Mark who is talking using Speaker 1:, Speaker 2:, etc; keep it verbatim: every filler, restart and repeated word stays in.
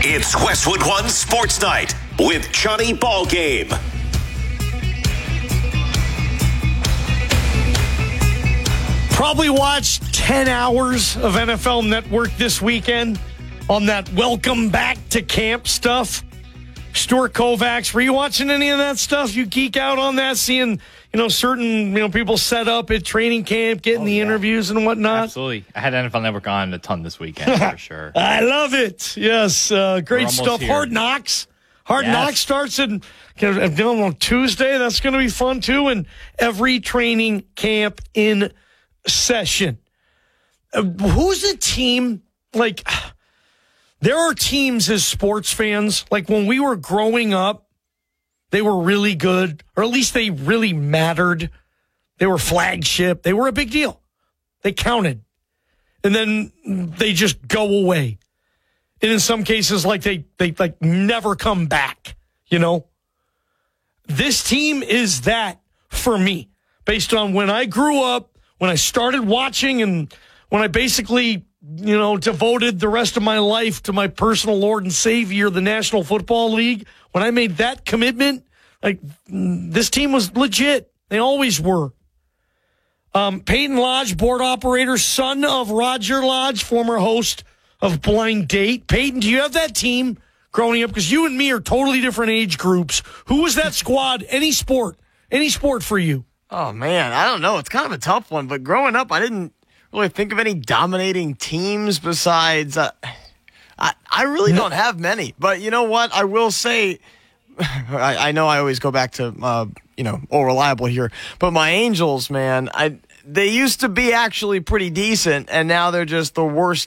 Speaker 1: It's Westwood One Sports Night with Johnny Ballgame.
Speaker 2: Probably watched ten hours of N F L Network this weekend on that welcome back to camp stuff. Stuart Kovacs, were you watching any of that stuff? You geek out on that, seeing, you know, certain, you know, people set up at training camp, getting oh, the yeah. interviews and whatnot?
Speaker 3: Absolutely. I had N F L Network on a ton this weekend, for sure.
Speaker 2: I love it. Yes. Uh, great stuff. Here. Hard Knocks. Hard yes. Knocks starts in, you know, on Tuesday. That's going to be fun, too. And every training camp in session. Uh, who's a team, like... There are teams as sports fans, like when we were growing up, they were really good, or at least they really mattered. They were flagship. They were a big deal. They counted. And then they just go away. And in some cases, like they, they like never come back, you know? This team is that for me, based on when I grew up, when I started watching, and when I basically... you know, devoted the rest of my life to my personal Lord and Savior, the National Football League. When I made that commitment, like, this team was legit. They always were. Um, Peyton Lodge, board operator, son of Roger Lodge, former host of Blind Date. Peyton, do you have that team growing up? Because you and me are totally different age groups. Who was that squad? Any sport? Any sport for you?
Speaker 4: Oh, man, I don't know. It's kind of a tough one. But growing up, I didn't really think of any dominating teams besides uh, I, I really don't have many, but you know what I will say, I, I know I always go back to uh, you know all reliable here, but my Angels, man, I they used to be actually pretty decent, and now they're just the worst